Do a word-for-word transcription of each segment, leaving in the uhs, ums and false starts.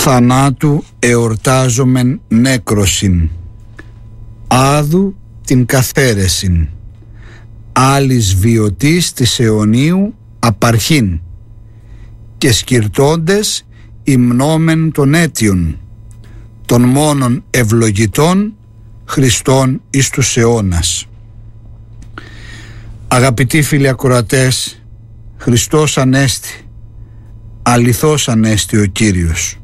θανάτου εορτάζομεν νέκρωσιν, άδου την καθαίρεσιν, άλλης βιωτής της αιωνίου απαρχήν, και σκυρτώντες υμνόμεν των αίτιων, των μόνον ευλογητών Χριστών εις τους αιώνας. Αγαπητοί φίλοι ακροατές, Χριστός Ανέστη, αληθώς Ανέστη ο Κύριος.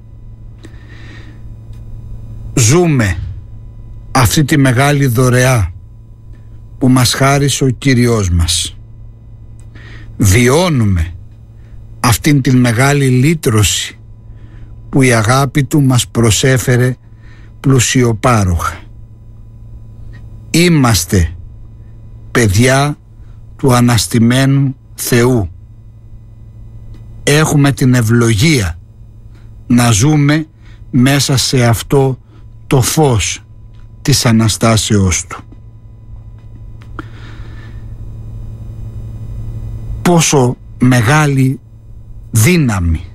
Ζούμε αυτή τη μεγάλη δωρεά που μας χάρισε ο Κύριος μας. Βιώνουμε αυτήν την μεγάλη λύτρωση που η αγάπη Του μας προσέφερε πλουσιοπάροχα. Είμαστε παιδιά του αναστημένου Θεού. Έχουμε την ευλογία να ζούμε μέσα σε αυτό το φως της Αναστάσεώς Του. Πόσο μεγάλη δύναμη,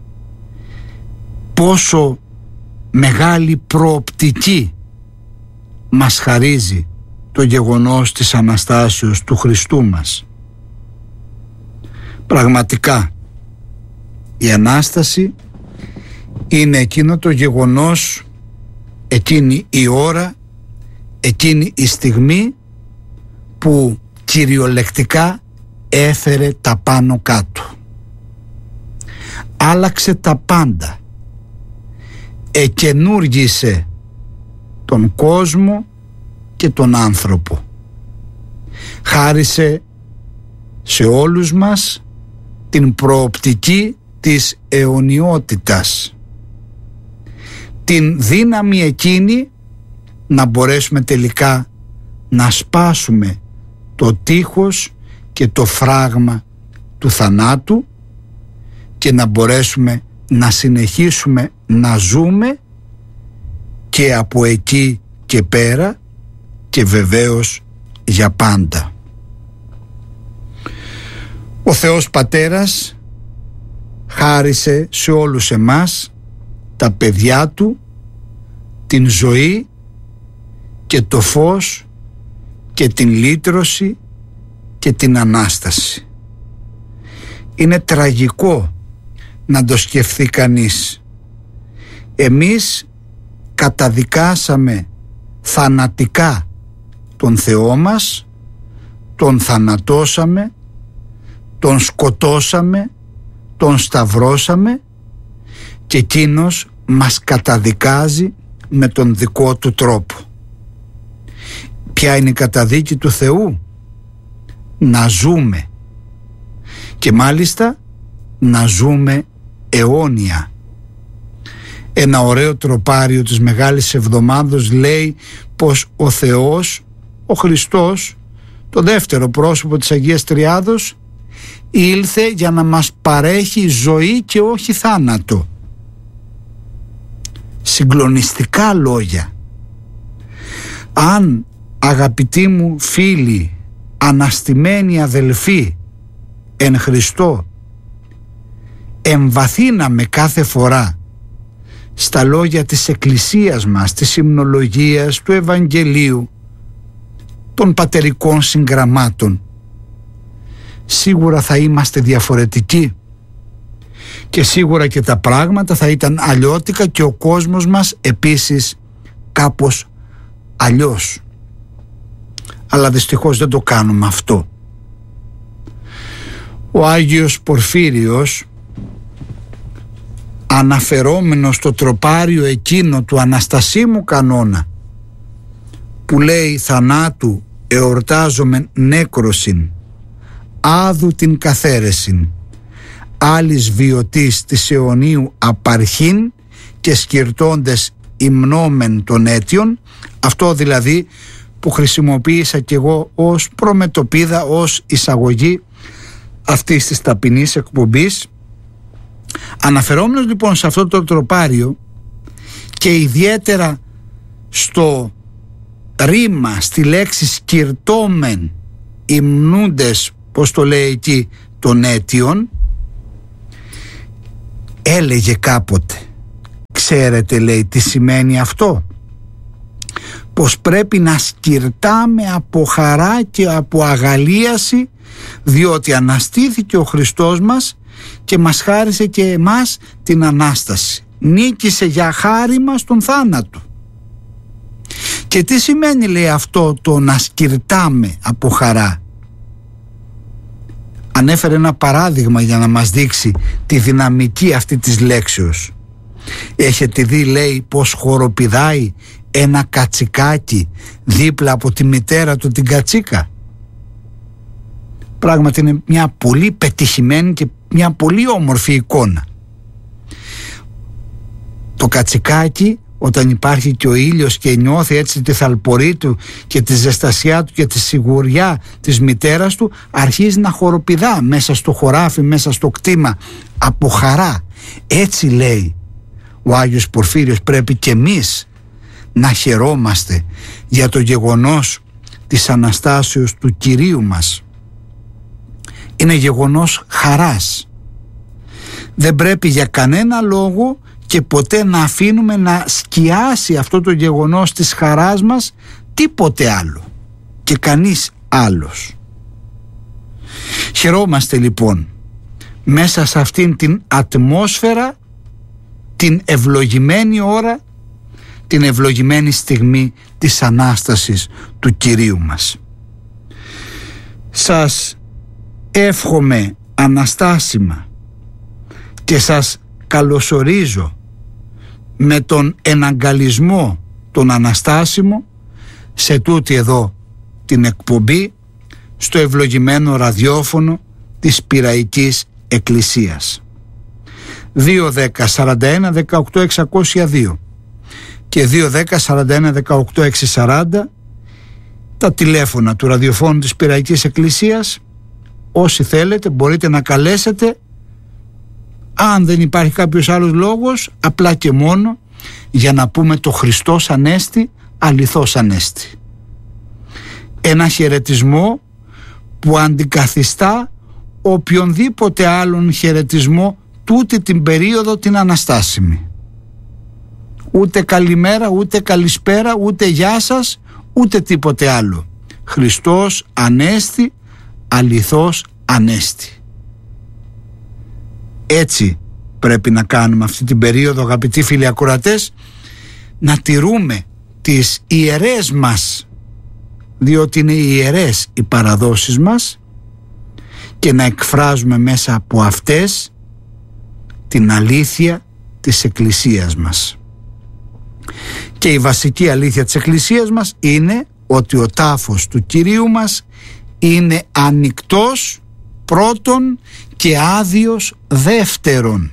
πόσο μεγάλη προοπτική μας χαρίζει το γεγονός της Αναστάσεως του Χριστού μας. Πραγματικά η Ανάσταση είναι εκείνο το γεγονός, εκείνη η ώρα, εκείνη η στιγμή που κυριολεκτικά έφερε τα πάνω κάτω. Άλλαξε τα πάντα. Εκαινούργησε τον κόσμο και τον άνθρωπο. Χάρισε σε όλους μας την προοπτική της αιωνιότητας, την δύναμη εκείνη να μπορέσουμε τελικά να σπάσουμε το τείχος και το φράγμα του θανάτου και να μπορέσουμε να συνεχίσουμε να ζούμε και από εκεί και πέρα και βεβαίως για πάντα. Ο Θεός Πατέρας χάρισε σε όλους εμάς, τα παιδιά Του, την ζωή και το φως και την λύτρωση και την Ανάσταση. Είναι τραγικό να το σκεφτεί κανείς. Εμείς καταδικάσαμε θανατικά τον Θεό μας, τον θανατώσαμε, τον σκοτώσαμε, τον σταυρώσαμε και εκείνος μας καταδικάζει με τον δικό του τρόπο. Ποια είναι η καταδίκη του Θεού? Να ζούμε, και μάλιστα να ζούμε αιώνια. Ένα ωραίο τροπάριο της Μεγάλης Εβδομάδος λέει πως ο Θεός, ο Χριστός, το δεύτερο πρόσωπο της Αγίας Τριάδος, ήλθε για να μας παρέχει ζωή και όχι θάνατο. Συγκλονιστικά λόγια. Αν, αγαπητοί μου φίλοι, αναστημένοι αδελφοί εν Χριστώ, εμβαθύναμε κάθε φορά στα λόγια της Εκκλησίας μας, της υμνολογίας, του Ευαγγελίου, των πατερικών συγγραμμάτων, σίγουρα θα είμαστε διαφορετικοί και σίγουρα και τα πράγματα θα ήταν αλλιώτικα και ο κόσμος μας επίσης κάπως αλλιώς. Αλλά δυστυχώς δεν το κάνουμε αυτό. Ο Άγιος Πορφύριος, αναφερόμενος στο τροπάριο εκείνο του Αναστασίμου κανόνα που λέει «Θανάτου εορτάζομεν νέκρωσιν, άδου την καθαίρεσιν, άλλης βιωτής της αιωνίου απαρχήν και σκυρτώντες υμνόμεν των αίτιων», αυτό δηλαδή που χρησιμοποίησα και εγώ ως προμετωπίδα, ως εισαγωγή αυτής της ταπεινής εκπομπής, αναφερόμενος λοιπόν σε αυτό το τροπάριο και ιδιαίτερα στο ρήμα, στη λέξη σκυρτόμεν υμνούντες, πως το λέει εκεί, των αίτιων, έλεγε κάποτε Ξέρετε, λέει, τι σημαίνει αυτό? Πως πρέπει να σκυρτάμε από χαρά και από αγαλίαση, διότι αναστήθηκε ο Χριστός μας και μας χάρισε και εμάς την Ανάσταση. Νίκησε για χάρη μας τον θάνατο. Και τι σημαίνει, λέει, αυτό το να σκυρτάμε από χαρά? Ανέφερε ένα παράδειγμα για να μας δείξει τη δυναμική αυτή της λέξεως. Έχετε δει, λέει, πως χοροπηδάει ένα κατσικάκι δίπλα από τη μητέρα του την κατσίκα? Πράγματι είναι μια πολύ πετυχημένη και μια πολύ όμορφη εικόνα. Το κατσικάκι, όταν υπάρχει και ο ήλιος και νιώθει έτσι τη θαλπορή του και τη ζεστασιά του και τη σιγουριά της μητέρας του, αρχίζει να χοροπηδά μέσα στο χωράφι, μέσα στο κτήμα, από χαρά. Έτσι, λέει ο Άγιος Πορφύριος, πρέπει και εμείς να χαιρόμαστε για το γεγονός της Αναστάσεως του Κυρίου μας. Είναι γεγονός χαράς. Δεν πρέπει για κανένα λόγο και ποτέ να αφήνουμε να σκιάσει αυτό το γεγονός της χαράς μας τίποτε άλλο και κανείς άλλος. Χαιρόμαστε λοιπόν μέσα σε αυτήν την ατμόσφαιρα, την ευλογημένη ώρα, την ευλογημένη στιγμή της Ανάστασης του Κυρίου μας. Σας εύχομαι αναστάσιμα και σας καλωσορίζω με τον εναγκαλισμό τον αναστάσιμο σε τούτη εδώ την εκπομπή, στο ευλογημένο ραδιόφωνο της Πειραϊκής Εκκλησίας. δύο δέκα σαράντα ένα δεκαοκτώ εξακόσια δύο και δύο δέκα σαράντα ένα δεκαοκτώ εξακόσια σαράντα τα τηλέφωνα του ραδιοφώνου της Πειραϊκής Εκκλησίας. Όσοι θέλετε μπορείτε να καλέσετε, αν δεν υπάρχει κάποιος άλλος λόγος, απλά και μόνο για να πούμε το Χριστός Ανέστη, αληθώς Ανέστη. Ένα χαιρετισμό που αντικαθιστά οποιονδήποτε άλλον χαιρετισμό τούτη την περίοδο την αναστάσιμη. Ούτε καλημέρα, ούτε καλησπέρα, ούτε γεια σας, ούτε τίποτε άλλο. Χριστός Ανέστη, αληθώς Ανέστη. Έτσι πρέπει να κάνουμε αυτή την περίοδο, αγαπητοί φίλοι ακροατές, να τηρούμε τις ιερές μας, διότι είναι ιερές οι παραδόσεις μας, και να εκφράζουμε μέσα από αυτές την αλήθεια της Εκκλησίας μας. Και η βασική αλήθεια της Εκκλησίας μας είναι ότι ο τάφος του Κυρίου μας είναι ανοιχτός πρώτον και άδειος δεύτερον.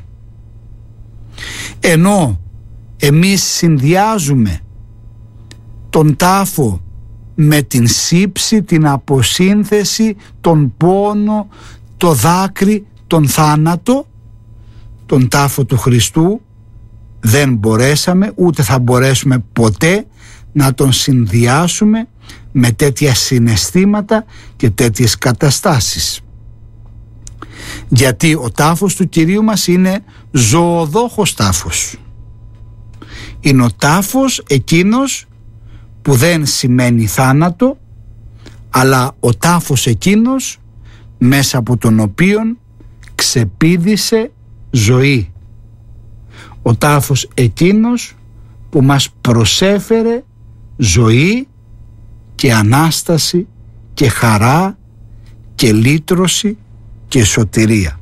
Ενώ εμείς συνδυάζουμε τον τάφο με την σύψη, την αποσύνθεση, τον πόνο, το δάκρυ, τον θάνατο, τον τάφο του Χριστού δεν μπορέσαμε, ούτε θα μπορέσουμε ποτέ να τον συνδυάσουμε με τέτοια συναισθήματα και τέτοιες καταστάσεις. Γιατί ο τάφος του Κυρίου μας είναι ζωοδόχος τάφος. Είναι ο τάφος εκείνος που δεν σημαίνει θάνατο, αλλά ο τάφος εκείνος μέσα από τον οποίον ξεπήδησε ζωή. Ο τάφος εκείνος που μας προσέφερε ζωή και Ανάσταση και χαρά και λύτρωση και σωτηρία.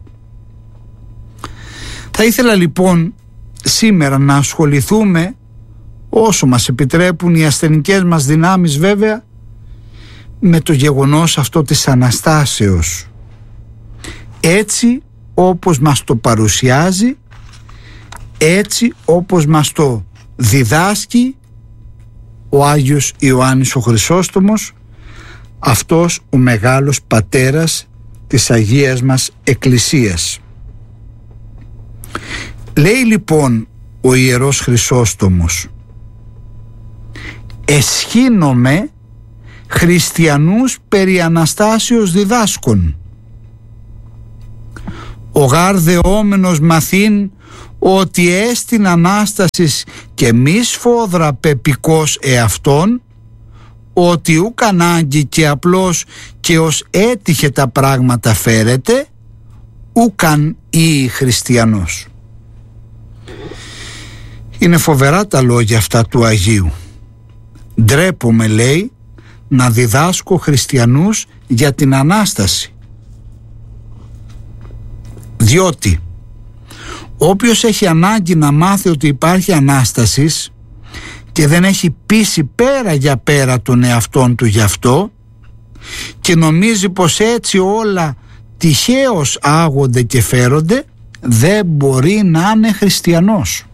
Θα ήθελα λοιπόν σήμερα να ασχοληθούμε, όσο μας επιτρέπουν οι ασθενικές μας δυνάμεις βέβαια, με το γεγονός αυτό της Αναστάσεως, έτσι όπως μας το παρουσιάζει, έτσι όπως μας το διδάσκει ο Άγιος Ιωάννης ο Χρυσόστομος, αυτός ο μεγάλος πατέρας της Αγίας μας Εκκλησίας. Λέει λοιπόν ο Ιερός Χρυσόστομος: «Εσχύνομαι χριστιανούς περί Αναστάσεως διδάσκων. Ο γάρ δεόμενος μαθήν ότι έστιν Ανάστασης και μη σφόδρα πεπικός εαυτόν, ότι ουκ ανάγκη και απλώς και ως έτυχε τα πράγματα φέρεται, ουκαν ή χριστιανός. Είναι φοβερά τα λόγια αυτά του Αγίου. Ντρέπομαι, λέει, να διδάσκω χριστιανούς για την Ανάσταση, διότι όποιος έχει ανάγκη να μάθει ότι υπάρχει Ανάστασης και δεν έχει πείσει πέρα για πέρα τον εαυτόν του γι' αυτό και νομίζει πως έτσι όλα τυχαίως άγονται και φέρονται, δεν μπορεί να είναι χριστιανός.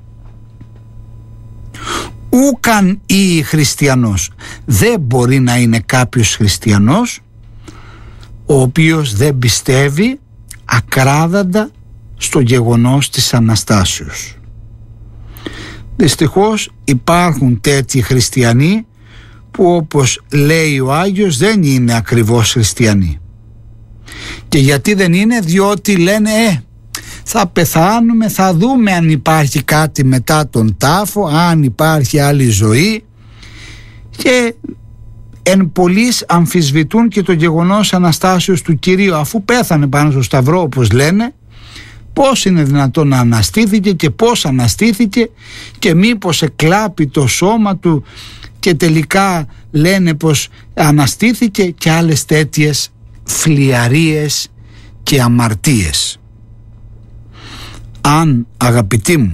Ούκαν ή χριστιανός. Δεν μπορεί να είναι κάποιος χριστιανός ο οποίος δεν πιστεύει ακράδαντα στο γεγονός της Αναστάσεως. Δυστυχώς υπάρχουν τέτοιοι χριστιανοί που, όπως λέει ο Άγιος, δεν είναι ακριβώς χριστιανοί. Και γιατί δεν είναι? Διότι λένε ε, θα πεθάνουμε, θα δούμε αν υπάρχει κάτι μετά τον τάφο, αν υπάρχει άλλη ζωή, και εν πολλοίς αμφισβητούν και το γεγονός Αναστάσεως του Κυρίου, αφού πέθανε πάνω στο Σταυρό, όπως λένε. Πώς είναι δυνατόν να αναστήθηκε και πώς αναστήθηκε και μήπως εκλάπει το σώμα του και τελικά λένε πως αναστήθηκε, και άλλες τέτοιες φλιαρίες και αμαρτίες. Αν, αγαπητοί μου,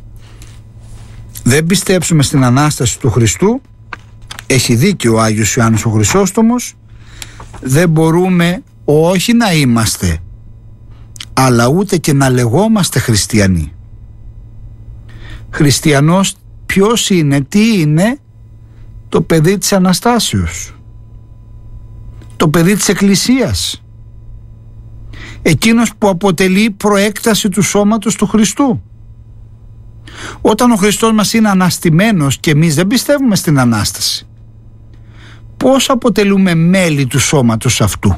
δεν πιστέψουμε στην Ανάσταση του Χριστού, έχει δίκιο ο Άγιος Ιωάννης ο Χρυσόστομος, δεν μπορούμε όχι να είμαστε, αλλά ούτε και να λεγόμαστε χριστιανοί. Χριστιανός ποιος είναι? Τι είναι? Το παιδί της Αναστάσεως, το παιδί της Εκκλησίας, εκείνος που αποτελεί προέκταση του σώματος του Χριστού. Όταν ο Χριστός μας είναι αναστημένος και εμείς δεν πιστεύουμε στην Ανάσταση, πώς αποτελούμε μέλη του σώματος αυτού?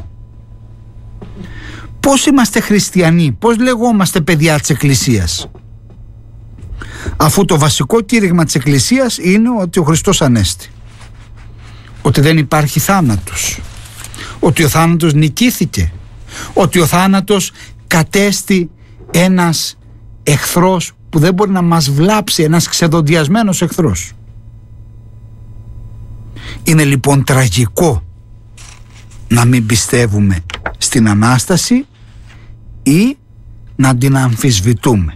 Πώς είμαστε χριστιανοί? Πώς λεγόμαστε παιδιά της Εκκλησίας? Αφού το βασικό κήρυγμα της Εκκλησίας είναι ότι ο Χριστός ανέστη, ότι δεν υπάρχει θάνατος, ότι ο θάνατος νικήθηκε, ότι ο θάνατος κατέστη ένας εχθρός που δεν μπορεί να μας βλάψει, ένας ξεδοντιασμένος εχθρός. Είναι λοιπόν τραγικό να μην πιστεύουμε στην Ανάσταση ή να την αμφισβητούμε.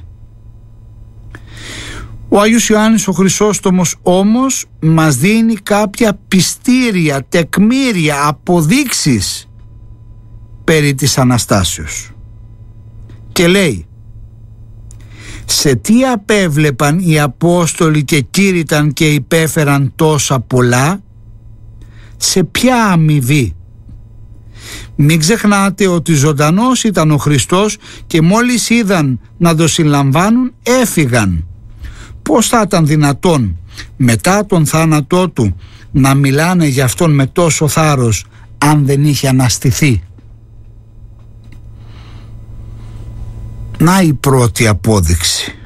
Ο Άγιος Ιωάννης ο Χρυσόστομος όμως μας δίνει κάποια πιστήρια, τεκμήρια, αποδείξεις περί της Αναστάσεως και λέει: σε τι απέβλεπαν οι Απόστολοι και κήρυταν και υπέφεραν τόσα πολλά? Σε ποια αμοιβή? Μην ξεχνάτε ότι ζωντανός ήταν ο Χριστός και μόλις είδαν να το συλλαμβάνουν έφυγαν. Πώς θα ήταν δυνατόν μετά τον θάνατό του να μιλάνε για αυτόν με τόσο θάρρος αν δεν είχε αναστηθεί? Να η πρώτη απόδειξη.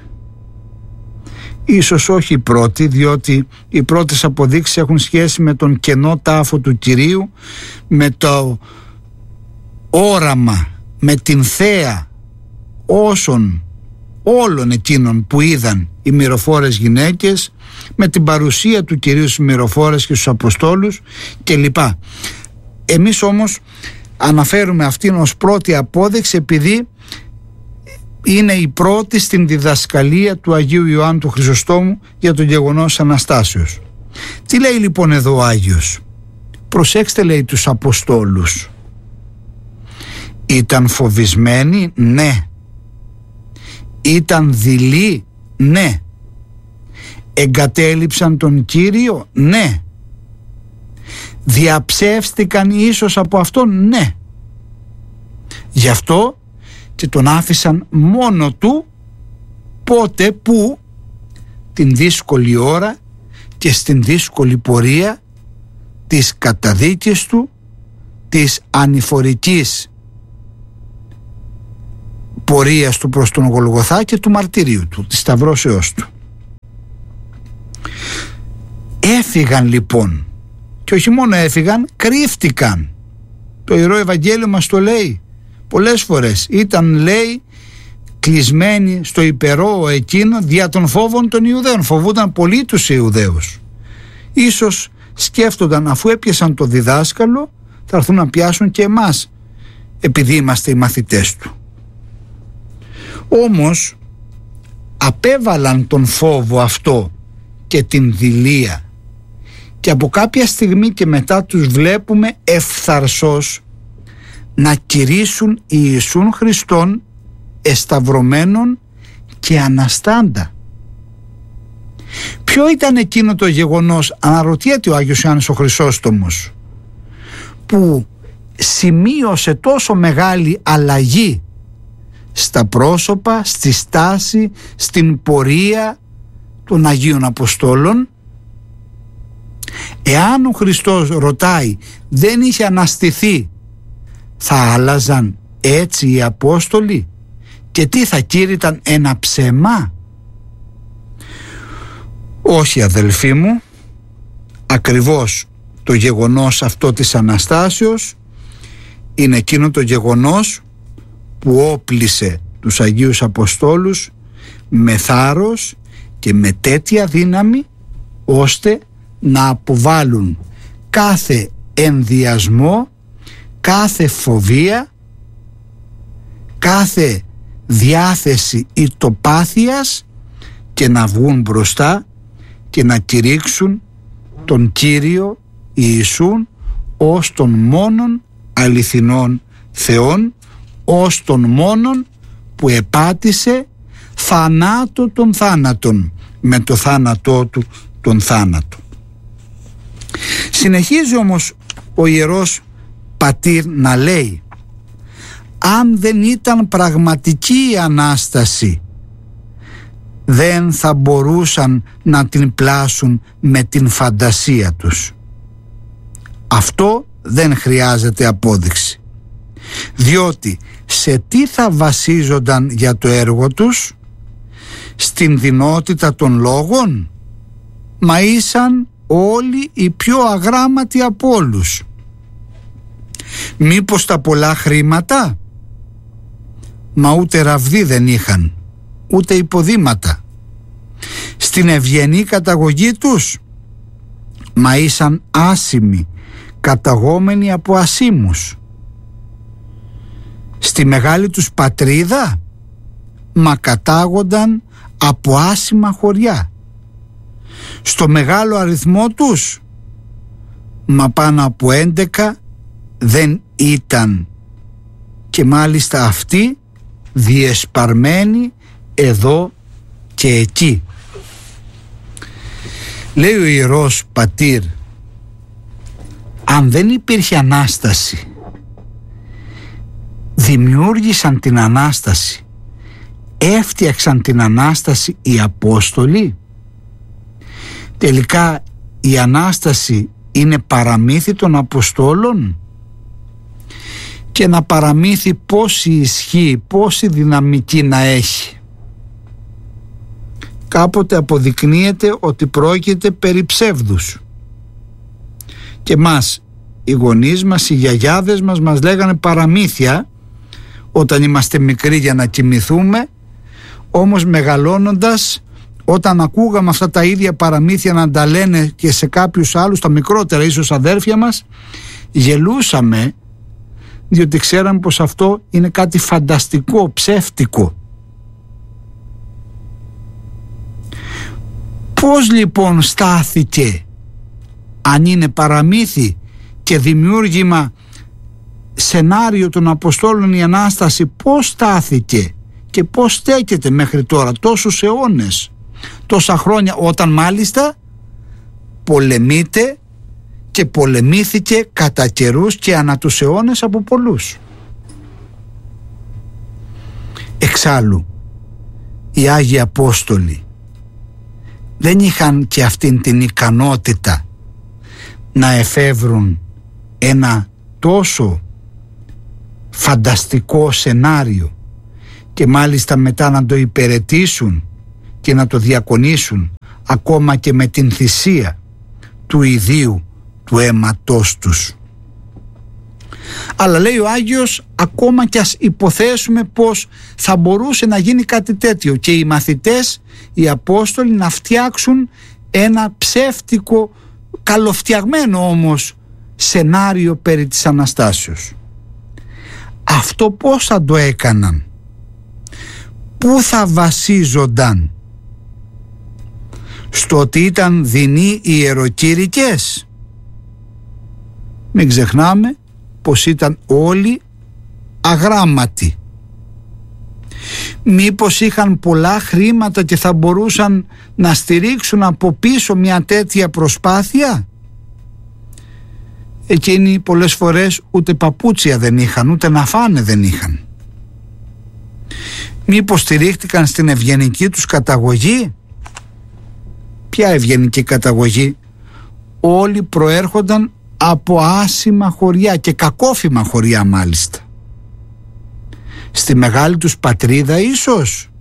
Ίσως όχι η πρώτη, διότι οι πρώτες αποδείξεις έχουν σχέση με τον κενό τάφο του Κυρίου, με το όραμα, με την θέα όσων όλων εκείνων που είδαν οι μυροφόρες γυναίκες, με την παρουσία του Κυρίου στις μυροφόρες και στους Αποστόλους κλπ. Εμείς όμως αναφέρουμε αυτήν ως πρώτη απόδειξη επειδή είναι η πρώτη στην διδασκαλία του Αγίου Ιωάννου του Χρυσοστόμου για το γεγονός Αναστάσεως. Τι λέει λοιπόν εδώ ο Άγιος? Προσέξτε, λέει, τους Αποστόλους. Ήταν φοβισμένοι? Ναι. Ήταν δειλοί? Ναι. Εγκατέλειψαν τον Κύριο? Ναι. Διαψεύστηκαν ίσως από αυτόν? Ναι. Γι' αυτό και τον άφησαν μόνο του. Πότε? Πού? Την δύσκολη ώρα και στην δύσκολη πορεία της καταδίκης του, της ανηφορικής πορείας του προς τον Γολγοθά και του μαρτυρίου του, της σταυρώσεώς του. Έφυγαν λοιπόν, και όχι μόνο έφυγαν, κρύφτηκαν. Το Ιερό Ευαγγέλιο μας το λέει πολλές φορές. Ήταν, λέει, κλεισμένοι στο υπερόο εκείνο δια των φόβων των Ιουδαίων. Φοβούνταν πολύ τους Ιουδαίους. Ίσως σκέφτονταν, αφού έπιασαν το διδάσκαλο, θα έρθουν να πιάσουν και εμάς, επειδή είμαστε οι μαθητές του. Όμως απέβαλαν τον φόβο αυτό και την δειλία, και από κάποια στιγμή και μετά τους βλέπουμε ευθαρσώς να κηρύσσουν Ιησούν Χριστόν εσταυρωμένον και αναστάντα. Ποιο ήταν εκείνο το γεγονός, αναρωτιέται ο Άγιος Ιωάννης ο Χρυσόστομος, που σημείωσε τόσο μεγάλη αλλαγή στα πρόσωπα, στη στάση, στην πορεία των Αγίων Αποστόλων? Εάν ο Χριστός, ρωτάει, δεν είχε αναστηθεί, θα άλλαζαν έτσι οι Απόστολοι και τι, θα κήρυταν ένα ψέμα? Όχι, αδελφοί μου, ακριβώς το γεγονός αυτό της Αναστάσεως είναι εκείνο το γεγονός που όπλησε τους Αγίους Αποστόλους με θάρρος και με τέτοια δύναμη ώστε να αποβάλουν κάθε ενδιασμό, κάθε φοβία, κάθε διάθεση ητοπάθειας και να βγουν μπροστά και να κηρύξουν τον Κύριο Ιησούν ως τον μόνον αληθινόν Θεόν, ως τον μόνον που επάτησε θανάτο των θάνατων με το θάνατό του τον θάνατο. Συνεχίζει όμως ο Ιερός Πατήρ να λέει, αν δεν ήταν πραγματική η Ανάσταση, δεν θα μπορούσαν να την πλάσουν με την φαντασία τους. Αυτό δεν χρειάζεται απόδειξη, διότι σε τι θα βασίζονταν για το έργο τους? Στην δεινότητα των λόγων? Μα ήσαν όλοι οι πιο αγράμματοι από όλους. Μήπως τα πολλά χρήματα? Μα ούτε ραβδί δεν είχαν, ούτε υποδήματα. Στην ευγενή καταγωγή τους? Μα ήσαν άσημοι, καταγόμενοι από ασήμους. Στη μεγάλη τους πατρίδα? Μα κατάγονταν από άσημα χωριά. Στο μεγάλο αριθμό τους? Μα πάνω από έντεκα δεν ήταν, και μάλιστα αυτοί διεσπαρμένοι εδώ και εκεί. Λέει ο Ιερός Πατήρ, αν δεν υπήρχε Ανάσταση, δημιούργησαν την Ανάσταση, έφτιαξαν την Ανάσταση οι Απόστολοι? Τελικά η Ανάσταση είναι παραμύθι των Αποστόλων? Και ένα παραμύθι πόση ισχύ, πόση δυναμική να έχει? Κάποτε αποδεικνύεται ότι πρόκειται περί ψεύδους. Και μας, οι γονείς μας, οι γιαγιάδες μας μας λέγανε παραμύθια όταν είμαστε μικροί για να κοιμηθούμε, όμως μεγαλώνοντας, όταν ακούγαμε αυτά τα ίδια παραμύθια να τα λένε και σε κάποιους άλλους, τα μικρότερα ίσως αδέρφια μας, γελούσαμε, διότι ξέραμε πως αυτό είναι κάτι φανταστικό, ψεύτικο. Πώς λοιπόν στάθηκε, αν είναι παραμύθι και δημιούργημα σενάριο των Αποστόλων η Ανάσταση, πώς στάθηκε και πώς στέκεται μέχρι τώρα τόσους αιώνες, τόσα χρόνια, όταν μάλιστα πολεμείται και πολεμήθηκε κατά καιρούς και ανά τους αιώνες από πολλούς. Εξάλλου οι Άγιοι Απόστολοι δεν είχαν και αυτήν την ικανότητα να εφεύρουν ένα τόσο φανταστικό σενάριο και μάλιστα μετά να το υπηρετήσουν και να το διακονήσουν ακόμα και με την θυσία του ιδίου του αίματός τους. Αλλά λέει ο Άγιος, ακόμα κι ας υποθέσουμε πως θα μπορούσε να γίνει κάτι τέτοιο και οι μαθητές, οι Απόστολοι, να φτιάξουν ένα ψεύτικο, καλοφτιαγμένο όμως σενάριο περί της Αναστάσεως. Αυτό πώς θα το έκαναν? Πού θα βασίζονταν? Στο ότι ήταν δεινοί ιεροκήρυκες? Μην ξεχνάμε πως ήταν όλοι αγράμματοι. Μήπως είχαν πολλά χρήματα και θα μπορούσαν να στηρίξουν από πίσω μια τέτοια προσπάθεια? Εκείνοι πολλές φορές ούτε παπούτσια δεν είχαν, ούτε να φάνε δεν είχαν. Μήπως στηρίχτηκαν στην ευγενική τους καταγωγή? Ποια ευγενική καταγωγή? Όλοι προέρχονταν από άσημα χωριά και κακόφημα χωριά μάλιστα. Στη μεγάλη τους πατρίδα ίσως?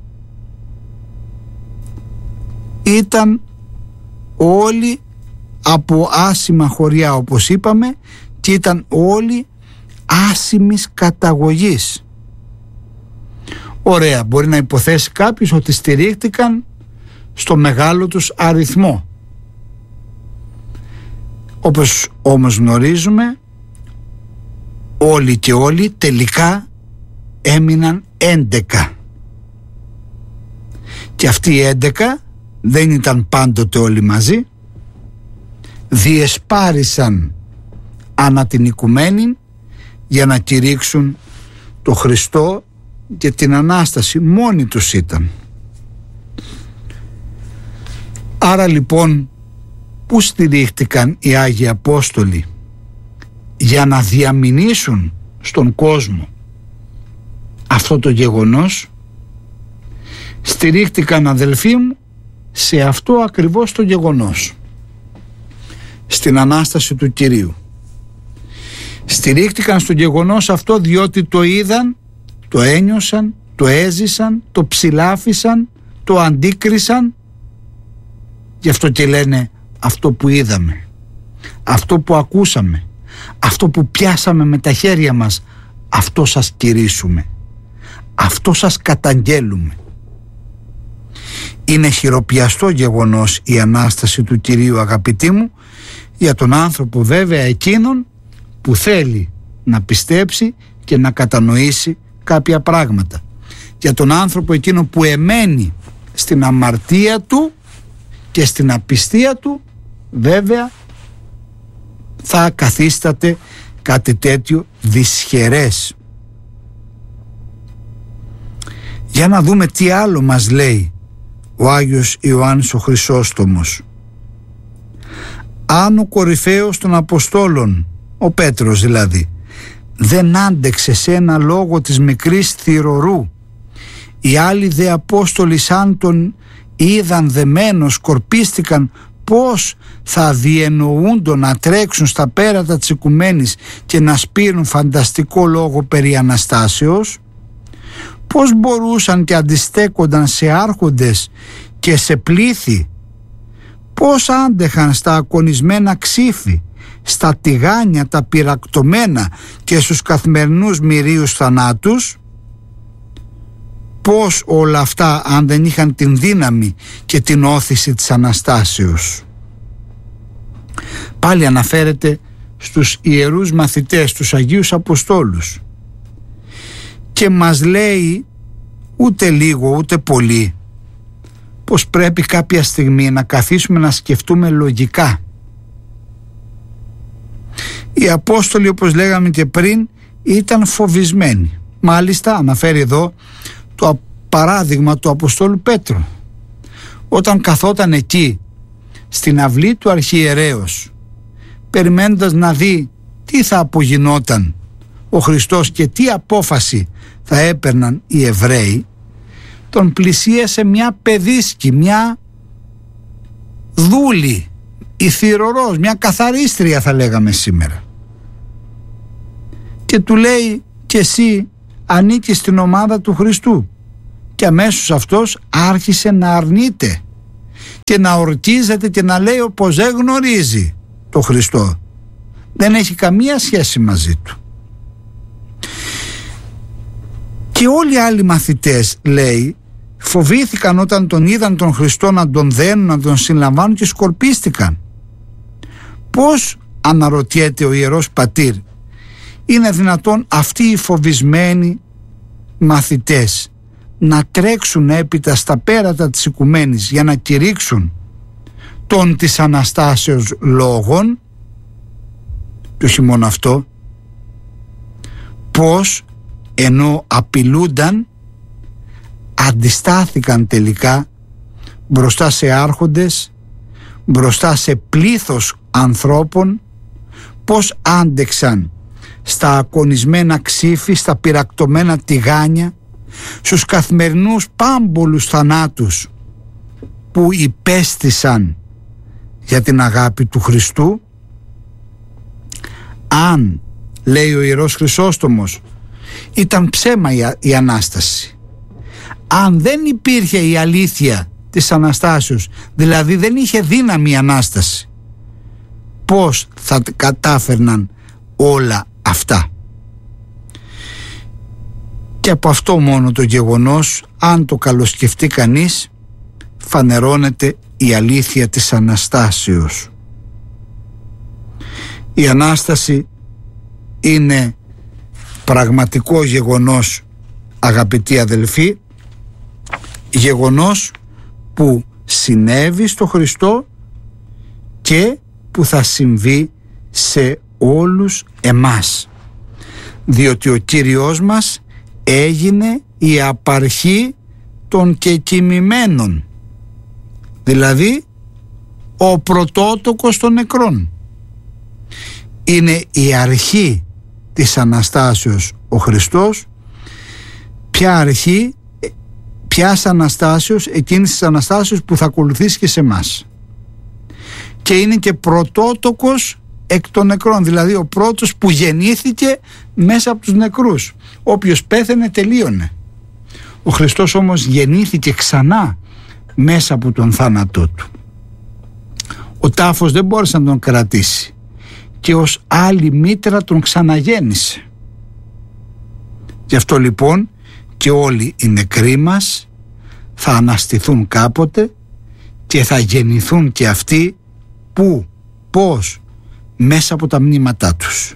Ήταν όλοι από άσημα χωριά όπως είπαμε και ήταν όλοι άσημης καταγωγής. Ωραία, μπορεί να υποθέσει κάποιος ότι στηρίχτηκαν στο μεγάλο τους αριθμό. Όπως όμως γνωρίζουμε, όλοι και όλοι τελικά έμειναν έντεκα. Και αυτοί οι έντεκα δεν ήταν πάντοτε όλοι μαζί. Διεσπάρισαν ανά την οικουμένη για να κηρύξουν το Χριστό και την Ανάσταση. Μόνοι τους ήταν. Άρα λοιπόν, πού στηρίχτηκαν οι Άγιοι Απόστολοι για να διαμηνήσουν στον κόσμο αυτό το γεγονός? Στηρίχτηκαν, αδελφοί μου, σε αυτό ακριβώς το γεγονός, στην Ανάσταση του Κυρίου. Στηρίχτηκαν στο γεγονός αυτό διότι το είδαν, το ένιωσαν, το έζησαν, το ψηλάφισαν, το αντίκρισαν. Γι' αυτό και λένε, αυτό που είδαμε, αυτό που ακούσαμε, αυτό που πιάσαμε με τα χέρια μας, αυτό σας κηρύσουμε, αυτό σας καταγγέλουμε. Είναι χειροπιαστό γεγονός η Ανάσταση του Κυρίου, αγαπητοί μου, για τον άνθρωπο βέβαια εκείνον που θέλει να πιστέψει και να κατανοήσει κάποια πράγματα. Για τον άνθρωπο εκείνο που εμένει στην αμαρτία του και στην απιστία του, βέβαια θα καθίσταται κάτι τέτοιο δυσχερές. Για να δούμε τι άλλο μας λέει ο Άγιος Ιωάννης ο Χρυσόστομος. Αν ο κορυφαίος των Αποστόλων, ο Πέτρος δηλαδή, δεν άντεξε σε ένα λόγο της μικρής θυρωρού, οι άλλοι δε Απόστολοι σαν τον είδαν δεμένο, σκορπίστηκαν πώς θα διεννοούντο να τρέξουν στα πέρατα της οικουμένης και να σπείρουν φανταστικό λόγο περί Αναστάσεως? Πώς μπορούσαν και αντιστέκονταν σε άρχοντες και σε πλήθη? Πώς άντεχαν στα ακονισμένα ξύφη, στα τηγάνια τα πυρακτωμένα και στους καθημερινούς μυρίους θανάτους? Πώς όλα αυτά αν δεν είχαν την δύναμη και την όθηση της Αναστάσεως? Πάλι αναφέρεται στους ιερούς μαθητές, τους Αγίους Αποστόλους, και μας λέει ούτε λίγο ούτε πολύ πως πρέπει κάποια στιγμή να καθίσουμε να σκεφτούμε λογικά. Οι Απόστολοι, όπως λέγαμε και πριν, ήταν φοβισμένοι. Μάλιστα αναφέρει εδώ το παράδειγμα του Αποστόλου Πέτρου, όταν καθόταν εκεί στην αυλή του αρχιερέως περιμένοντας να δει τι θα απογινόταν ο Χριστός και τι απόφαση θα έπαιρναν οι Εβραίοι, τον πλησίασε μια παιδίσκη, μια δούλη, η θυρωρός, μια καθαρίστρια θα λέγαμε σήμερα, και του λέει, και εσύ ανήκει στην ομάδα του Χριστού και αμέσως αυτός άρχισε να αρνείται και να ορκίζεται και να λέει πως δεν γνωρίζει το Χριστό, δεν έχει καμία σχέση μαζί του. Και όλοι οι άλλοι μαθητές, λέει, φοβήθηκαν όταν τον είδαν τον Χριστό να τον δένουν, να τον συλλαμβάνουν και σκορπίστηκαν. Πώς, αναρωτιέται ο Ιερός Πατήρ, είναι δυνατόν αυτοί οι φοβισμένοι μαθητές να τρέξουν έπειτα στα πέρατα της οικουμένης για να κηρύξουν τον της Αναστάσεως λόγων? Και όχι μόνο αυτό, πώς ενώ απειλούνταν αντιστάθηκαν τελικά μπροστά σε άρχοντες, μπροστά σε πλήθος ανθρώπων, πώς άντεξαν στα ακονισμένα ξύφη, στα πυρακτωμένα τηγάνια, στους καθημερινούς πάμπολους θανάτους που υπέστησαν για την αγάπη του Χριστού. Αν, λέει ο Ιερός Χρυσόστομος, ήταν ψέμα η Ανάσταση, αν δεν υπήρχε η αλήθεια της Αναστάσεως, δηλαδή δεν είχε δύναμη η Ανάσταση, πώς θα κατάφερναν όλα αυτά? Και από αυτό μόνο το γεγονός, αν το καλοσκεφτεί κανείς, φανερώνεται η αλήθεια της Αναστάσεως. Η Ανάσταση είναι πραγματικό γεγονός, αγαπητοί αδελφοί, γεγονός που συνέβη στο Χριστό και που θα συμβεί σε όλους εμάς, διότι ο Κύριος μας έγινε η απαρχή των κεκοιμημένων, δηλαδή ο πρωτότοκος των νεκρών. Είναι η αρχή της Αναστάσεως ο Χριστός. Ποια αρχή? Ποιας Αναστάσεως? Εκείνης της Αναστάσεως που θα ακολουθήσει και σε εμάς. Και είναι και πρωτότοκος εκ των νεκρών, δηλαδή ο πρώτος που γεννήθηκε μέσα από τους νεκρούς. Όποιος πέθαινε τελείωνε. Ο Χριστός όμως γεννήθηκε ξανά μέσα από τον θάνατό του. Ο τάφος δεν μπόρεσε να τον κρατήσει και ως άλλη μήτρα τον ξαναγέννησε. Γι' αυτό λοιπόν και όλοι οι νεκροί μας θα αναστηθούν κάποτε και θα γεννηθούν και αυτοί. Πού, πώς? Μέσα από τα μνήματά τους.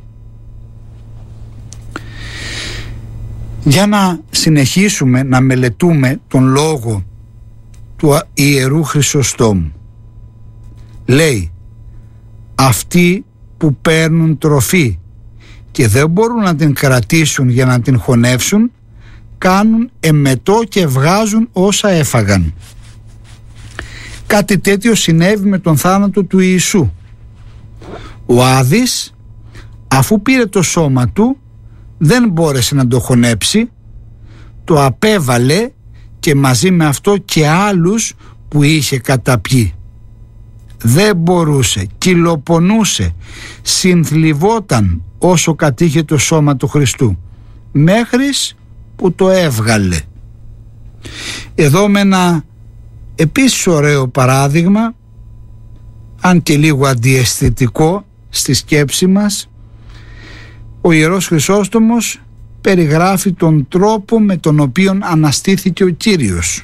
Για να συνεχίσουμε να μελετούμε τον λόγο του Ιερού Χρυσοστόμου. Λέει, αυτοί που παίρνουν τροφή και δεν μπορούν να την κρατήσουν για να την χωνεύσουν, κάνουν εμετό και βγάζουν όσα έφαγαν. Κάτι τέτοιο συνέβη με τον θάνατο του Ιησού. Ο Άδης, αφού πήρε το σώμα του, δεν μπόρεσε να το χωνέψει, το απέβαλε και μαζί με αυτό και άλλους που είχε καταπιεί. Δεν μπορούσε, κυλοπονούσε, συνθλιβόταν όσο κατήχε το σώμα του Χριστού, μέχρις που το έβγαλε. Εδώ με ένα επίσης ωραίο παράδειγμα, αν και λίγο αντιαισθητικό στη σκέψη μας, ο Ιερός Χρυσόστομος περιγράφει τον τρόπο με τον οποίο αναστήθηκε ο Κύριος.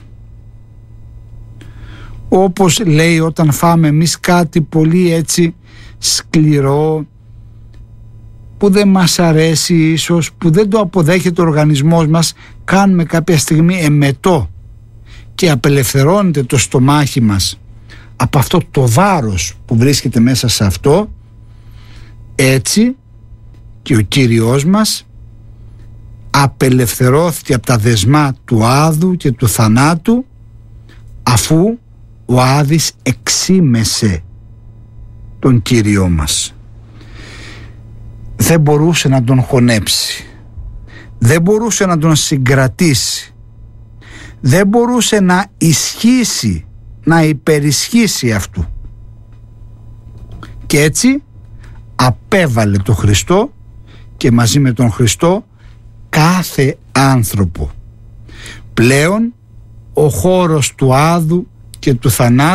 Όπως λέει, όταν φάμε εμείς κάτι πολύ έτσι σκληρό, που δεν μας αρέσει ίσως, που δεν το αποδέχεται ο οργανισμός μας, κάνουμε κάποια στιγμή εμετό και απελευθερώνεται το στομάχι μας από αυτό το βάρος που βρίσκεται μέσα σε αυτό. Έτσι και ο Κύριος μας απελευθερώθηκε από τα δεσμά του Άδου και του θανάτου, αφού ο Άδης εξήμεσε τον Κύριό μας. Δεν μπορούσε να τον χωνέψει, δεν μπορούσε να τον συγκρατήσει, δεν μπορούσε να ισχύσει, να υπερισχύσει αυτού. Και έτσι απέβαλε τον Χριστό και μαζί με τον Χριστό κάθε άνθρωπο. Πλέον ο χώρος του άδου και του θανάτου